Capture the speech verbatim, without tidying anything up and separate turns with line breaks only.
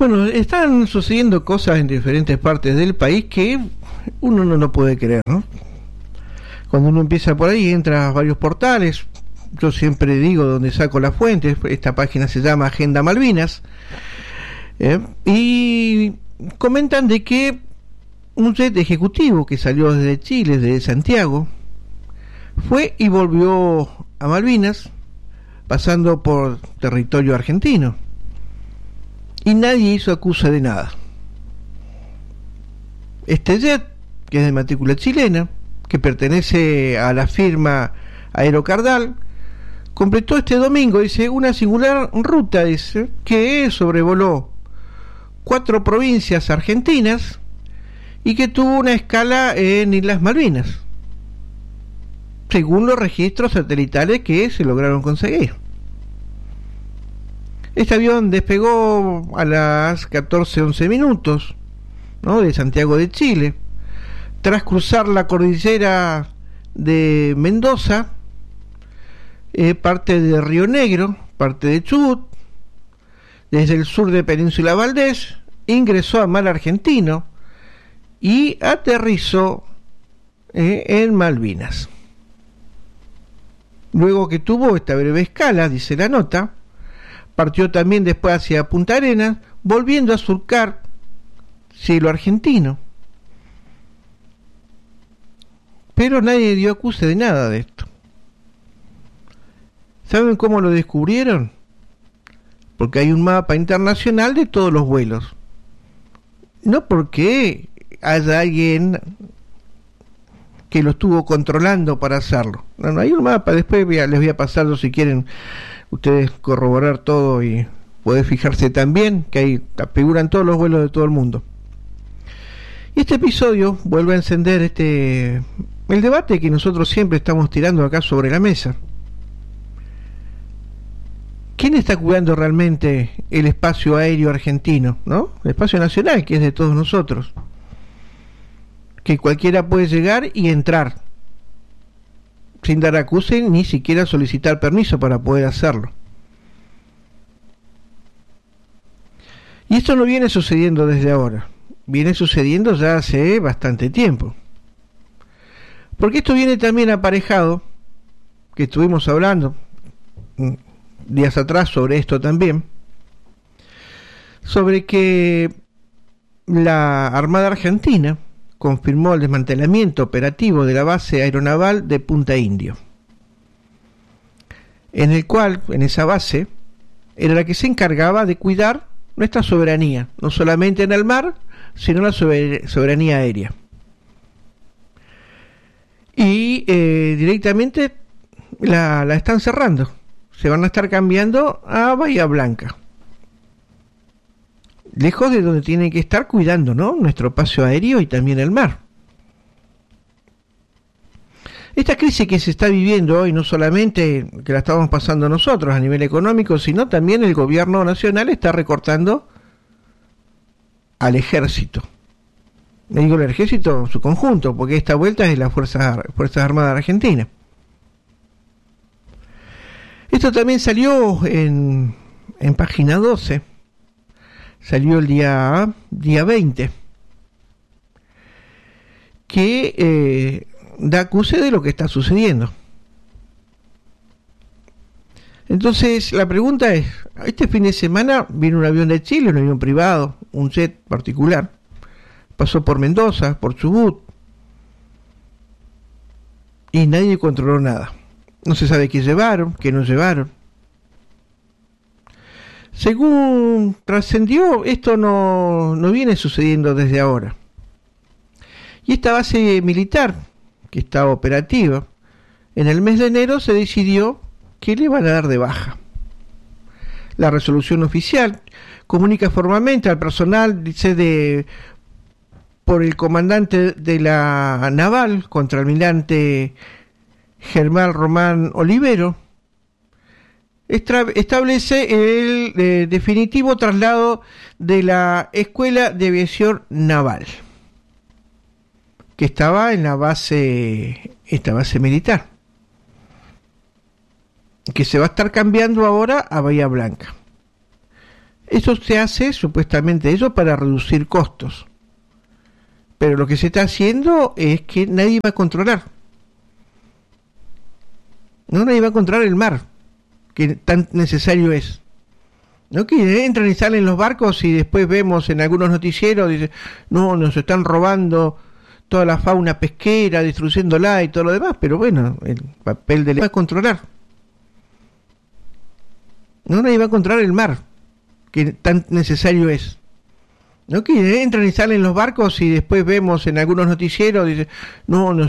Bueno, están sucediendo cosas en diferentes partes del país que uno no lo puede creer, ¿no? Cuando uno empieza por ahí, entra a varios portales. Yo siempre digo donde saco las fuentes. Esta página se llama Agenda Malvinas. ¿eh? Y comentan de que un jet ejecutivo que salió desde Chile, desde Santiago, fue y volvió a Malvinas, pasando por territorio argentino. Y nadie hizo acusa de nada. Este jet, que es de matrícula chilena, que pertenece a la firma Aerocardal, completó este domingo, dice, una singular ruta, dice, que sobrevoló cuatro provincias argentinas y que tuvo una escala en Islas Malvinas, según los registros satelitales que se lograron conseguir. Este avión despegó a las catorce once minutos, ¿no?, de Santiago de Chile, tras cruzar la cordillera de Mendoza, eh, parte de Río Negro, parte de Chubut, desde el sur de Península Valdés, ingresó a mar argentino y aterrizó eh, en Malvinas. Luego que tuvo esta breve escala, dice la nota, partió también después hacia Punta Arenas, volviendo a surcar cielo argentino. Pero nadie dio acuse de nada de esto. ¿Saben cómo lo descubrieron? Porque hay un mapa internacional de todos los vuelos. No porque haya alguien que lo estuvo controlando para hacerlo. No, no, hay un mapa. Después voy a, les voy a pasarlo si quieren ustedes corroborar todo y poder fijarse también que ahí figuran todos los vuelos de todo el mundo. Y este episodio vuelve a encender este el debate que nosotros siempre estamos tirando acá sobre la mesa. ¿Quién está cuidando realmente el espacio aéreo argentino, ¿no? El espacio nacional, que es de todos nosotros. Que cualquiera puede llegar y entrar sin dar acuse ni siquiera solicitar permiso para poder hacerlo. Y esto no viene sucediendo desde ahora, viene sucediendo ya hace bastante tiempo. Porque esto viene también aparejado, que estuvimos hablando días atrás sobre esto también, sobre que la Armada Argentina confirmó el desmantelamiento operativo de la base aeronaval de Punta Indio, en el cual, en esa base, era la que se encargaba de cuidar nuestra soberanía, no solamente en el mar, sino la soberanía aérea. Y eh, directamente la, la están cerrando, se van a estar cambiando a Bahía Blanca, lejos de donde tienen que estar cuidando, ¿no?, nuestro espacio aéreo y también el mar. Esta crisis que se está viviendo hoy, no solamente que la estamos pasando nosotros a nivel económico, sino también el gobierno nacional está recortando al ejército. Le digo el ejército en su conjunto, porque esta vuelta es la Fuerza, Fuerzas Armadas Argentinas. Esto también salió en, en página doce. Salió el día, día veinte, que eh, da acuse de lo que está sucediendo. Entonces la pregunta es, este fin de semana vino un avión de Chile, un avión privado, un jet particular, pasó por Mendoza, por Chubut, y nadie controló nada. No se sabe qué llevaron, qué no llevaron. Según trascendió, esto no, no viene sucediendo desde ahora. Y esta base militar, que está operativa, en el mes de enero se decidió que le van a dar de baja. La resolución oficial comunica formalmente al personal, dice, de por el comandante de la naval, contraalmirante Germán Román Olivero, establece el eh, definitivo traslado de la Escuela de Aviación Naval, que estaba en la base, esta base militar, que se va a estar cambiando ahora a Bahía Blanca. Eso se hace supuestamente eso para reducir costos. Pero lo que se está haciendo es que nadie va a controlar. No, nadie va a controlar el mar, que tan necesario es. ¿No? Que entran y salen los barcos y después vemos en algunos noticieros, dice, no, nos están robando toda la fauna pesquera, destruyéndola y todo lo demás, pero bueno, el papel de la va a controlar. No, nadie va a controlar el mar, que tan necesario es. ¿No? Que entran y salen los barcos y después vemos en algunos noticieros, dice, no, nos